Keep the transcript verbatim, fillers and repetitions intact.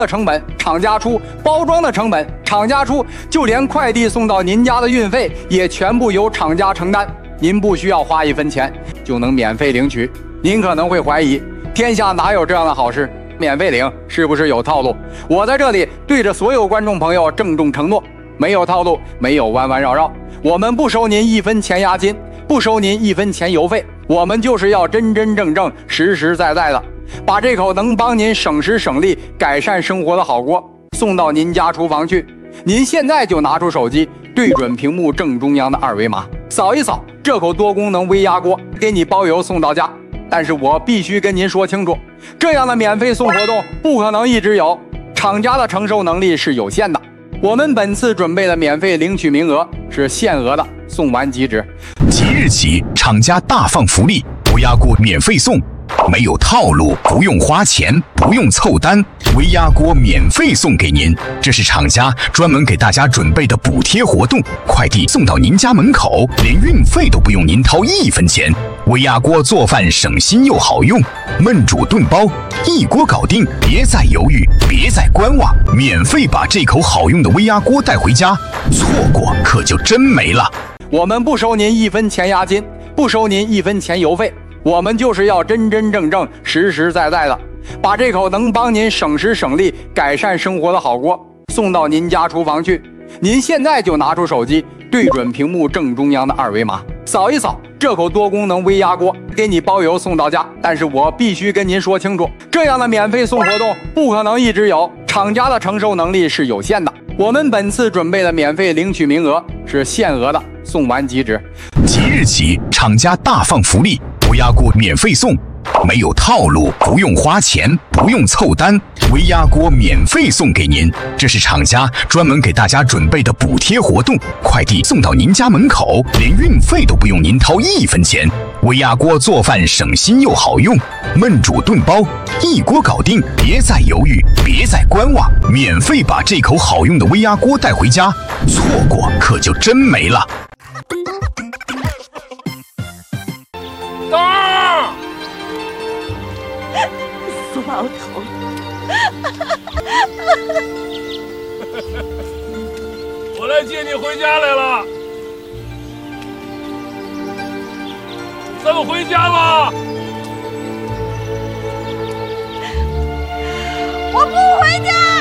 的成本厂家出，包装的成本厂家出，就连快递送到您家的运费也全部由厂家承担。您不需要花一分钱就能免费领取。您可能会怀疑，天下哪有这样的好事？免费领是不是有套路？我在这里对着所有观众朋友郑重承诺，没有套路，没有弯弯绕绕。我们不收您一分钱押金，不收您一分钱邮费，我们就是要真真正正、实实在在的把这口能帮您省时省力、改善生活的好锅送到您家厨房去。您现在就拿出手机，对准屏幕正中央的二维码，扫一扫，这口多功能微压锅给你包邮送到家。但是我必须跟您说清楚，这样的免费送活动不可能一直有，厂家的承受能力是有限的。我们本次准备的免费领取名额是限额的，送完即止。 即日起，厂家大放福利，微压锅免费送，没有套路，不用花钱，不用凑单，微压锅免费送给您。这是厂家专门给大家准备的补贴活动，快递送到您家门口，连运费都不用您掏一分钱。微压锅做饭省心又好用，焖煮炖包一锅搞定，别再犹豫，别再观望，免费把这口好用的微压锅带回家，错过可就真没了。 我们不收您一分钱押金，不收您一分钱邮费，我们就是要真真正正、实实在在的把这口能帮您省时省力、改善生活的好锅送到您家厨房去。您现在就拿出手机，对准屏幕正中央的二维码，扫一扫，这口多功能微压锅给你包邮送到家。但是我必须跟您说清楚，这样的免费送活动不可能一直有，厂家的承受能力是有限的。我们本次准备的免费领取名额是限额的，送完即止。 即日起，厂家大放福利，微压锅免费送，没有套路，不用花钱，不用凑单，微压锅免费送给您。这是厂家专门给大家准备的补贴活动，快递送到您家门口，连运费都不用您掏一分钱。微压锅做饭省心又好用，焖煮炖包一锅搞定，别再犹豫，别再观望，免费把这口好用的微压锅带回家，错过可就真没了。 啊！ 死老头！ 我来接你回家来了。咱们回家吧。 我不回家。